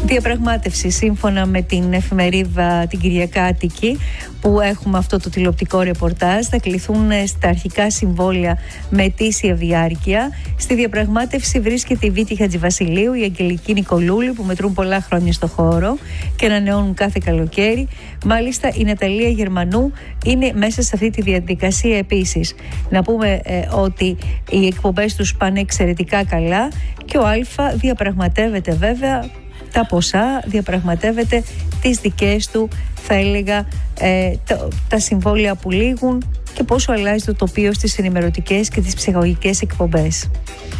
Διαπραγμάτευση σύμφωνα με την εφημερίδα την Κυριακάτικη, που έχουμε αυτό το τηλεοπτικό ρεπορτάζ. Θα κληθούν στα αρχικά συμβόλαια με ετήσια διάρκεια. Στη διαπραγμάτευση βρίσκεται η Βίτη Χατζηβασιλείου, η Αγγελική Νικολούλη, που μετρούν πολλά χρόνια στο χώρο και ανανεώνουν κάθε καλοκαίρι. Μάλιστα η Ναταλία Γερμανού είναι μέσα σε αυτή τη διαδικασία επίσης. Να πούμε ότι οι εκπομπές τους πάνε εξαιρετικά καλά και ο Α διαπραγματεύεται βέβαια τα ποσά, διαπραγματεύεται τις δικές του, θα έλεγα, τα συμβόλαια που λήγουν και πόσο αλλάζει το τοπίο στις ενημερωτικές και τις ψυχαγωγικές εκπομπές.